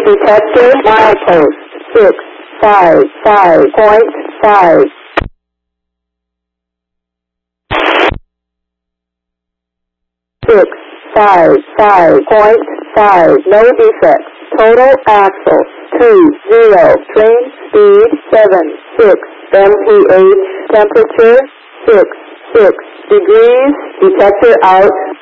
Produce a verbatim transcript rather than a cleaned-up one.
detector, milepost, six, five, five point five. Six, five, five point five, no defects. Total axle, two, zero. Train speed, seven, six. M P H temperature, six, six degrees. Detector out.